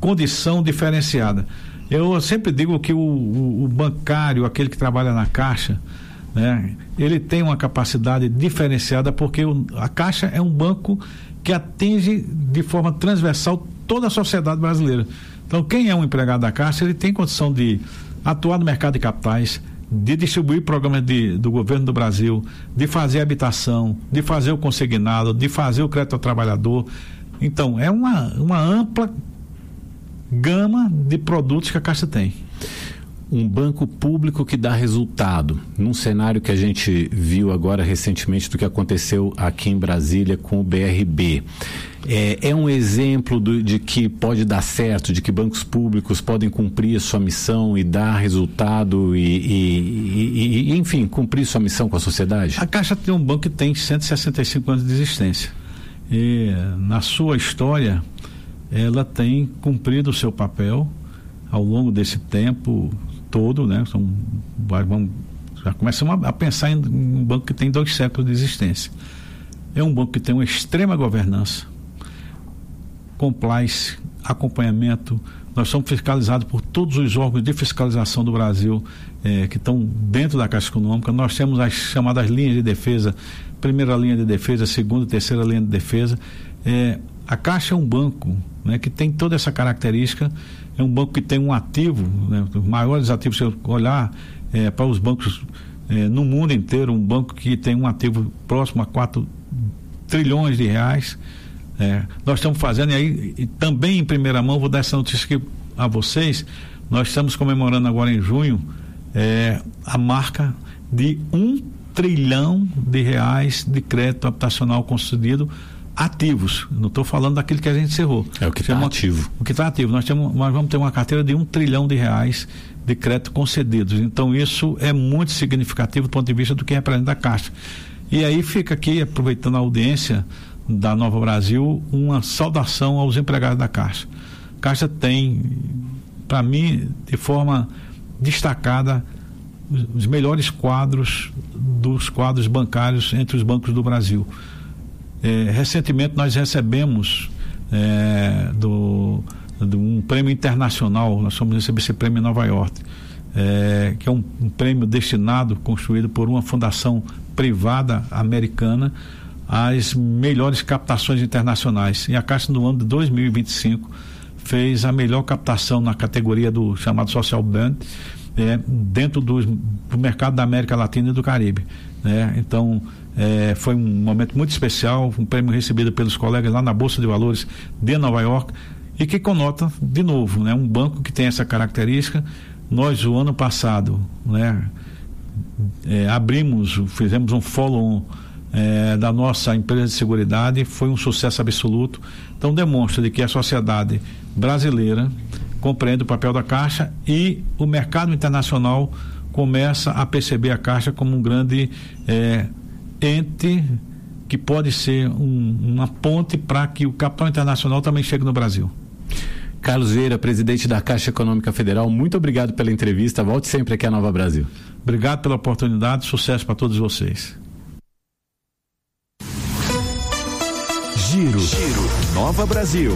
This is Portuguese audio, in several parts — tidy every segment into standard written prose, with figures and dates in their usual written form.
condição diferenciada. Eu sempre digo que o bancário, aquele que trabalha na Caixa, né, ele tem uma capacidade diferenciada, porque a Caixa é um banco que atinge de forma transversal toda a sociedade brasileira. Então, quem é um empregado da Caixa, ele tem condição de atuar no mercado de capitais, de distribuir programas do governo do Brasil, de fazer habitação, de fazer o consignado, de fazer o crédito ao trabalhador. Então, é uma ampla gama de produtos que a Caixa tem. Um banco público que dá resultado, num cenário que a gente viu agora recentemente do que aconteceu aqui em Brasília com o BRB. É um exemplo de que pode dar certo, de que bancos públicos podem cumprir a sua missão e dar resultado e enfim, cumprir sua missão com a sociedade? A Caixa tem um banco que tem 165 anos de existência. E na sua história, ela tem cumprido o seu papel ao longo desse tempo todo, né? Já começamos a pensar em um banco que tem 2 séculos de existência. É um banco que tem uma extrema governança, compliance, acompanhamento. Nós somos fiscalizados por todos os órgãos de fiscalização do Brasil que estão dentro da Caixa Econômica. Nós temos as chamadas linhas de defesa, primeira linha de defesa, segunda e terceira linha de defesa. A Caixa é um banco, né, que tem toda essa característica. É um banco que tem um ativo, né, os maiores ativos, se eu olhar para os bancos no mundo inteiro, um banco que tem um ativo próximo a 4 trilhões de reais. Nós estamos fazendo, e também em primeira mão, vou dar essa notícia aqui a vocês, nós estamos comemorando agora em junho a marca de 1 trilhão de reais de crédito habitacional concedido ativos. Não estou falando daquilo que a gente encerrou. É o que está ativo. O que está ativo. Nós vamos ter uma carteira de 1 trilhão de reais de crédito concedidos. Então isso é muito significativo do ponto de vista do que representa a Caixa. E aí fica aqui, aproveitando a audiência da Nova Brasil, uma saudação aos empregados da Caixa. A Caixa tem, para mim, de forma destacada, os melhores quadros dos quadros bancários entre os bancos do Brasil. Recentemente nós recebemos um prêmio internacional. Nós fomos receber esse prêmio em Nova York, que é um prêmio destinado, construído por uma fundação privada americana, às melhores captações internacionais. E a Caixa, no ano de 2025, fez a melhor captação na categoria do chamado Social Bond, dentro do mercado da América Latina e do Caribe, né? Então foi um momento muito especial, um prêmio recebido pelos colegas lá na Bolsa de Valores de Nova York, e que conota, de novo, né, um banco que tem essa característica. Nós, o ano passado, né, fizemos um follow-on da nossa empresa de seguridade, foi um sucesso absoluto. Então demonstra de que a sociedade brasileira compreende o papel da Caixa, e o mercado internacional começa a perceber a Caixa como um grande ente que pode ser uma ponte para que o capital internacional também chegue no Brasil. Carlos Vieira, presidente da Caixa Econômica Federal, muito obrigado pela entrevista. Volte sempre aqui à Nova Brasil. Obrigado pela oportunidade, sucesso para todos vocês. Giro Nova Brasil.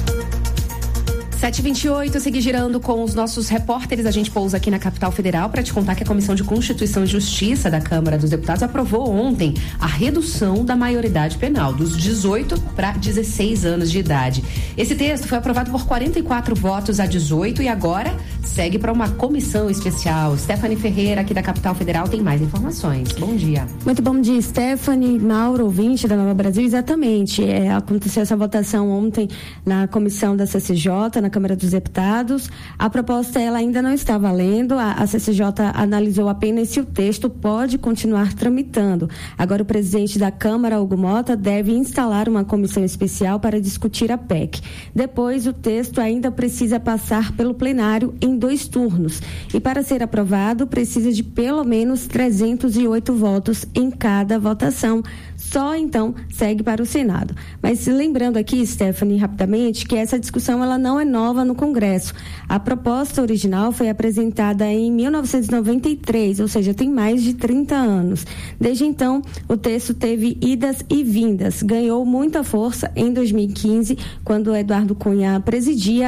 7h28, seguir girando com os nossos repórteres. A gente pousa aqui na capital federal para te contar que a Comissão de Constituição e Justiça da Câmara dos Deputados aprovou ontem a redução da maioridade penal dos 18 para 16 anos de idade. Esse texto foi aprovado por 44 votos a 18 e agora segue para uma comissão especial. Stephanie Ferreira, aqui da capital federal, tem mais informações. Bom dia. Muito bom dia, Stephanie, Mauro, ouvinte da Nova Brasil. Exatamente, aconteceu essa votação ontem na comissão da CCJ, na Câmara dos Deputados. A proposta ela ainda não está valendo. A CCJ analisou apenas se o texto pode continuar tramitando. Agora o presidente da Câmara, Hugo Mota, deve instalar uma comissão especial para discutir a PEC. Depois, o texto ainda precisa passar pelo plenário em 2 turnos. E para ser aprovado, precisa de pelo menos 308 votos em cada votação. Só então segue para o Senado. Mas lembrando aqui, Stephanie, rapidamente, que essa discussão ela não é nova no Congresso. A proposta original foi apresentada em 1993, ou seja, tem mais de 30 anos. Desde então, o texto teve idas e vindas. Ganhou muita força em 2015, quando Eduardo Cunha presidia